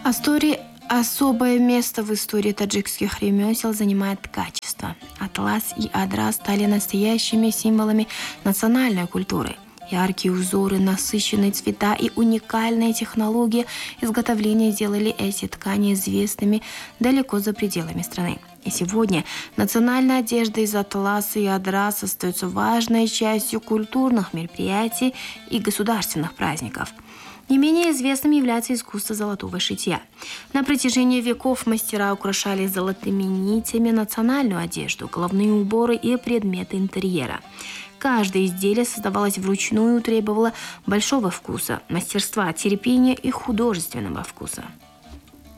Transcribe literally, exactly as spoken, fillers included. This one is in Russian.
Астори особое место в истории таджикских ремесел занимает качество. Атлас и адра стали настоящими символами национальной культуры. Яркие узоры, насыщенные цвета и уникальные технологии изготовления сделали эти ткани известными далеко за пределами страны. И сегодня национальная одежда из атласа и адрас остается важной частью культурных мероприятий и государственных праздников. Не менее известным является искусство золотого шитья. На протяжении веков мастера украшали золотыми нитями национальную одежду, головные уборы и предметы интерьера. Каждое изделие создавалось вручную и требовало большого вкуса, мастерства, терпения и художественного вкуса.